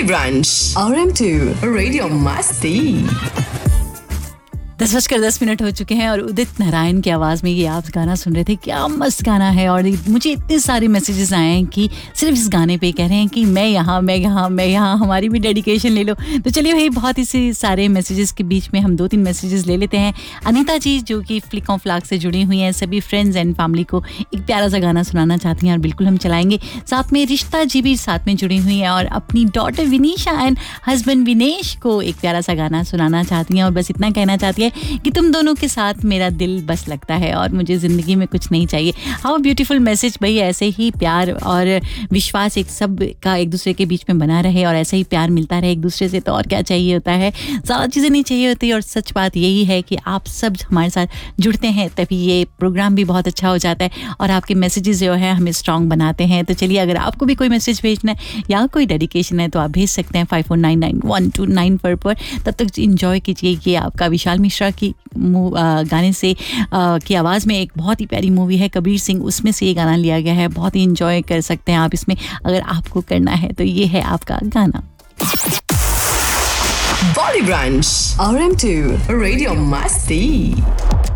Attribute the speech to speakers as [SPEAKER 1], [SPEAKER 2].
[SPEAKER 1] Bolly Brunch, RM2 Radio Masti.
[SPEAKER 2] 10:10 हो चुके हैं और उदित नारायण की आवाज़ में ये आप गाना सुन रहे थे। क्या मस्त गाना है। और मुझे इतने सारे मैसेजेस आए हैं कि सिर्फ इस गाने पे कह रहे हैं कि मैं यहाँ, हमारी भी डेडिकेशन ले लो। तो चलिए भाई, बहुत ही से सारे मैसेजेस के बीच में हम 2-3 मैसेजेस ले लेते हैं। अनीता जी जो कि फ्लिक ऑन फ्लैग से जुड़ी हुई हैं, सभी फ्रेंड्स एंड फैमिली को एक प्यारा सा गाना सुनाना चाहती हैं और बिल्कुल हम चलाएंगे। साथ में रिश्ता जी भी साथ में जुड़ी हुई हैं और अपनी डॉटर विनीशा एंड हस्बैंड विनेश को एक प्यारा सा गाना सुनाना चाहती हैं और बस इतना कहना चाहती है कि तुम दोनों के साथ मेरा दिल बस लगता है और मुझे ज़िंदगी में कुछ नहीं चाहिए। हाउ ब्यूटीफुल मैसेज भाई। ऐसे ही प्यार और विश्वास एक सब का एक दूसरे के बीच में बना रहे और ऐसे ही प्यार मिलता रहे एक दूसरे से, तो और क्या चाहिए होता है। ज़्यादा चीज़ें नहीं चाहिए होती। और सच बात यही है कि आप सब हमारे साथ जुड़ते हैं तभी ये प्रोग्राम भी बहुत अच्छा हो जाता है और आपके मैसेजेस जो है हमें स्ट्रॉन्ग बनाते हैं। तो चलिए, अगर आपको भी कोई मैसेज भेजना है या कोई डेडिकेशन है तो आप भेज सकते हैं 54991294 पर। तब तक इंजॉय कीजिए। ये आपका विशाल मिश्रा की गाने से की आवाज़ में एक बहुत ही प्यारी मूवी है कबीर सिंह, उसमें से ये गाना लिया गया है। बहुत ही इंजॉय कर सकते हैं आप इसमें, अगर आपको करना है तो ये है आपका गाना।
[SPEAKER 1] Bolly Brunch, RM2 Radio Masti.